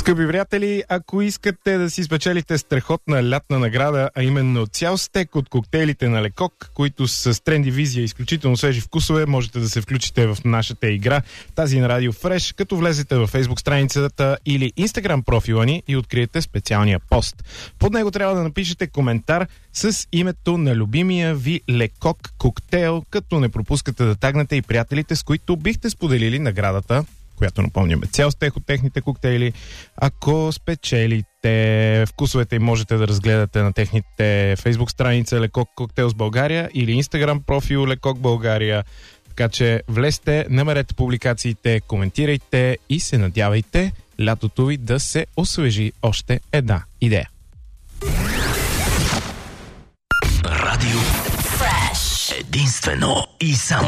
Скъпи приятели, ако искате да си спечелите страхотна лятна награда, а именно цял стек от коктейлите на Лекок, които са с тренди визия и изключително свежи вкусове, можете да се включите в нашата игра, тази на Радио Фреш, като влезете в Facebook страницата или Instagram профила ни и откриете специалния пост. Под него трябва да напишете коментар с името на любимия ви Лекок коктейл, като не пропускате да тагнете и приятелите, с които бихте споделили наградата, която напомняме цял стех от техните коктейли. Ако спечелите вкусовете, можете да разгледате на техните Facebook страница Лекок Коктейл с България или Instagram профил Лекок България. Така че влезте, намерете публикациите, коментирайте и се надявайте лятото ви да се освежи още една идея. Радио Фреш. Единствено и само